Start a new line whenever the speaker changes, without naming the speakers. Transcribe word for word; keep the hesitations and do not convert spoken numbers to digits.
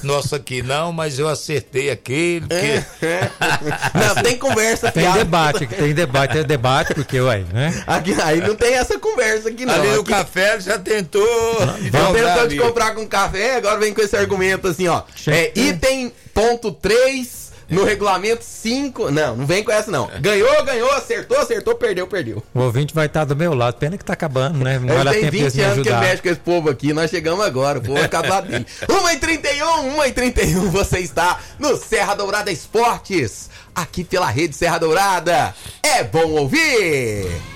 nosso aqui não, mas eu acertei aquele. Que...
Não, tem conversa.
Tem
fiada.
debate, tem debate, tem debate, porque, ué, né?
Aqui, aí não tem essa conversa aqui não.
Ali
aqui...
o café já tentou.
Tentou te comprar com café, agora vem com esse argumento assim, ó. É, item ponto três no regulamento cinco. Não, não vem com essa não. Ganhou, ganhou, acertou, acertou, perdeu, perdeu.
O ouvinte vai estar do meu lado. Pena que tá acabando, né? Não
Ele
vai dar
tem
tempo de
vinte
me
anos que ele
ajudar.
mexe com esse povo aqui, nós chegamos agora, o povo vai acabar dele. uma e trinta e um, uma e trinta e um, você está no Serra Dourada Esportes, aqui pela Rede Serra Dourada. É bom ouvir!